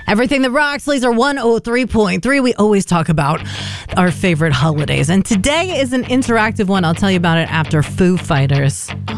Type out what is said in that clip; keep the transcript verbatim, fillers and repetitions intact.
Everything that rocks, Laser one oh three point three. We always talk about our favorite holidays. And today is an interactive one. I'll tell you about it after Foo Fighters.